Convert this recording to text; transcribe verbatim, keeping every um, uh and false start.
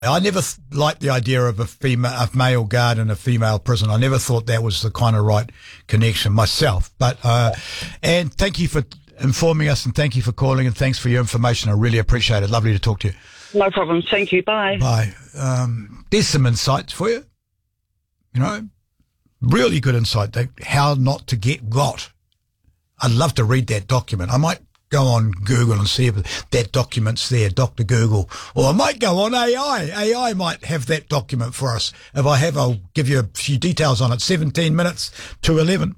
I never th- liked the idea of a female, a male guard in a female prison. I never thought that was the kind of right connection myself. But uh, and thank you for informing us, and thank you for calling, and thanks for your information. I really appreciate it. Lovely to talk to you. No problem. Thank you. Bye. Bye. Um, there's some insights for you. You know, really good insight. That how not to get got. I'd love to read that document. I might go on Google and see if that document's there, Doctor Google. Or I might go on A I. A I might have that document for us. If I have, I'll give you a few details on it. seventeen minutes to eleven.